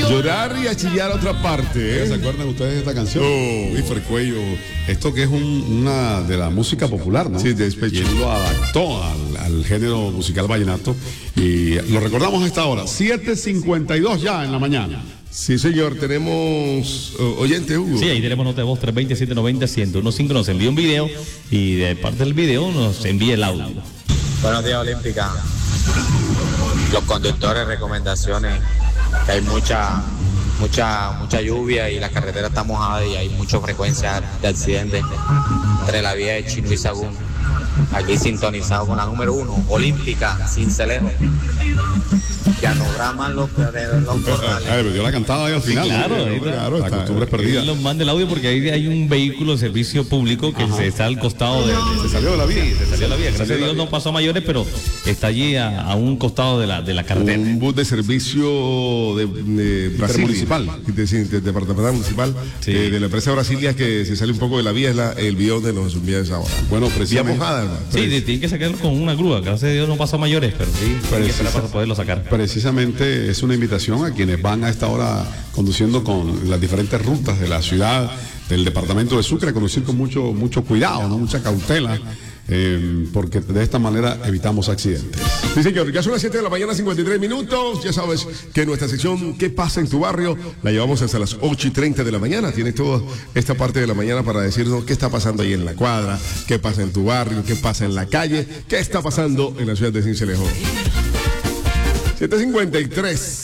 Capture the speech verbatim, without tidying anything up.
Llorar y achillar a otra parte, ¿eh? ¿Se acuerdan ustedes de esta canción? Oh. Luis Cuello. Esto que es un, una de la música popular, ¿no? Sí, de despecho. Y él lo adaptó al, al género musical vallenato. Y lo recordamos a esta hora, siete cincuenta y dos ya en la mañana. Sí, señor, tenemos uh, oyente, Hugo. Sí, ahí tenemos nota de voz tres dos cero, siete nueve cero, uno cero uno cinco, nos envía un video y de parte del video nos envía el audio. Buenos días, Olímpica. Los conductores, recomendaciones, que hay mucha, mucha, mucha lluvia y la carretera está mojada y hay mucha frecuencia de accidentes entre la vía de Chino y Sagún. Aquí sintonizado con la número uno, Olímpica, Sincelejo. Ya no braman los, los corrales. Ay, pero dio la cantada ahí al final. Sí, claro, ¿no? ahí está. Claro, la costumbre es perdida. Nos manda el audio porque ahí hay un vehículo de servicio público que se está al costado de, de- Se salió de la vía. Sí, se salió de la vía. Se Gracias salió a de la Dios vía. no pasó a mayores, pero está allí a, a un costado de la, de la carretera. Un bus de servicio de, de Brasilia, Intermunicipal. de, de, de departamental municipal, Sí. eh, de la empresa Brasilia, que se sale un poco de la vía, es la, el video de los envíos ahora. Bueno, Vía precisamente, mojada, hermano. Sí, de- tienen que sacarlo con una grúa. Gracias a Dios no pasó a mayores, pero sí, tienen que esperar para poderlo sacar. precisamente es una invitación a quienes van a esta hora conduciendo con las diferentes rutas de la ciudad, del departamento de Sucre, a conducir con mucho, mucho cuidado, ¿no? Mucha cautela, eh, porque de esta manera evitamos accidentes. Sí, señor, ya son las siete de la mañana, cincuenta y tres minutos. Ya sabes que nuestra sección ¿Qué pasa en tu barrio? La llevamos hasta las ocho y treinta de la mañana. Tienes toda esta parte de la mañana para decirnos qué está pasando ahí en la cuadra, qué pasa en tu barrio, qué pasa en la calle, qué está pasando en la ciudad de Sincelejo. siete cincuenta y tres.